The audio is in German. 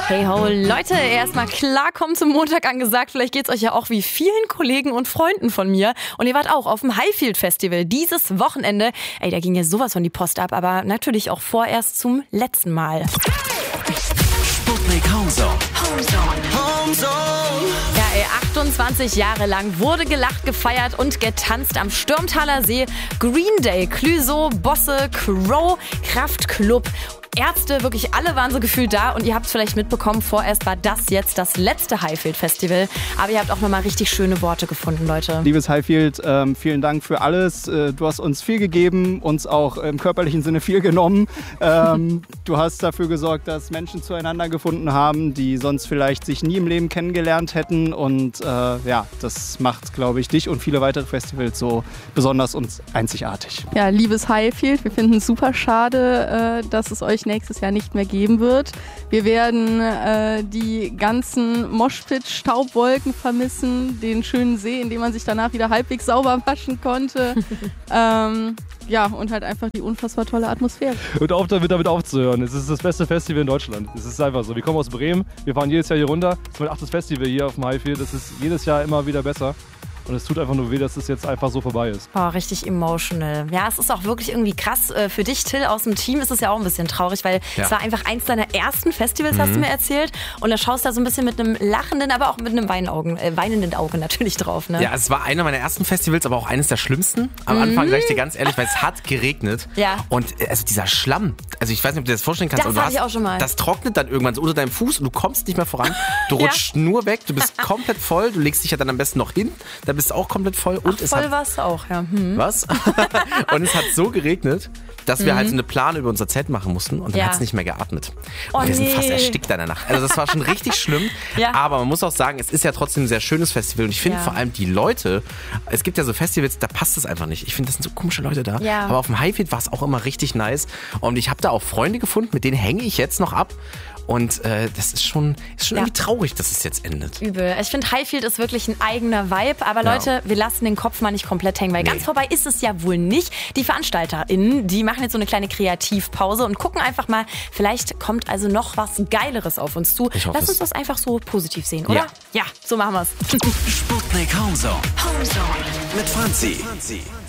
Hey ho, Leute, erstmal klarkommen zum Montag angesagt. Vielleicht geht's euch ja auch wie vielen Kollegen und Freunden von mir. Und ihr wart auch auf dem Highfield Festival dieses Wochenende. Ey, da ging ja sowas von die Post ab, aber natürlich auch vorerst zum letzten Mal. Sputnik Homezone. Ja, ey, 28 Jahre lang wurde gelacht, gefeiert und getanzt am Stürmtaler See. Green Day, Clüso, Bosse, Crow, Kraftklub, Ärzte, wirklich alle waren so gefühlt da und ihr habt es vielleicht mitbekommen, vorerst war das jetzt das letzte Highfield Festival. Aber ihr habt auch nochmal richtig schöne Worte gefunden, Leute. Liebes Highfield, vielen Dank für alles. Du hast uns viel gegeben, uns auch im körperlichen Sinne viel genommen. Du hast dafür gesorgt, dass Menschen zueinander gefunden haben, die sonst vielleicht sich nie im Leben kennengelernt hätten. Und ja, das macht, glaube ich, dich und viele weitere Festivals so besonders und einzigartig. Ja, liebes Highfield, wir finden es super schade, dass es euch nächstes Jahr nicht mehr geben wird. Wir werden die ganzen Moshpit-Staubwolken vermissen, den schönen See, in dem man sich danach wieder halbwegs sauber waschen konnte. Ja, und halt einfach die unfassbar tolle Atmosphäre. Und auf damit aufzuhören. Es ist das beste Festival in Deutschland. Es ist einfach so. Wir kommen aus Bremen, wir fahren jedes Jahr hier runter. Das ist mein 8. Festival hier auf dem Highfield. Das ist jedes Jahr immer wieder besser. Und es tut einfach nur weh, dass es jetzt einfach so vorbei ist. Oh, richtig emotional. Ja, es ist auch wirklich irgendwie krass. Für dich, Till, aus dem Team ist es ja auch ein bisschen traurig, weil es war einfach eins deiner ersten Festivals, hast du mir erzählt. Und da schaust du da so ein bisschen mit einem lachenden, aber auch mit einem weinenden Auge natürlich drauf. Ne? Ja, es war einer meiner ersten Festivals, aber auch eines der schlimmsten. Am Anfang, sag ich dir ganz ehrlich, weil es hat geregnet. Ja. Und also dieser Schlamm, also ich weiß nicht, ob du dir das vorstellen kannst. Das hatte ich auch schon mal. Das trocknet dann irgendwann so unter deinem Fuß und du kommst nicht mehr voran. Du rutschst nur weg, du bist komplett voll, du legst dich ja dann am besten noch hin, dann bist du auch komplett voll. Und voll warst du auch, ja. Was? Und es hat so geregnet, dass wir halt so eine Plane über unser Zelt machen mussten und dann hat es nicht mehr geatmet. Und wir sind fast erstickt danach. Also das war schon richtig schlimm. Ja. Aber man muss auch sagen, es ist ja trotzdem ein sehr schönes Festival und ich finde vor allem die Leute, es gibt ja so Festivals, da passt es einfach nicht. Ich finde, das sind so komische Leute da. Ja. Aber auf dem Highfield war es auch immer richtig nice und ich habe da auch Freunde gefunden, mit denen hänge ich jetzt noch ab. Und das ist schon irgendwie traurig, dass es jetzt endet. Übel. Ich finde, Highfield ist wirklich ein eigener Vibe. Aber Leute, wir lassen den Kopf mal nicht komplett hängen, weil ganz vorbei ist es ja wohl nicht. Die VeranstalterInnen, die machen jetzt so eine kleine Kreativpause und gucken einfach mal, vielleicht kommt also noch was Geileres auf uns zu. Lass uns das einfach so positiv sehen, oder? Ja, so machen wir's. Sputnik Homezone. Mit Franzi.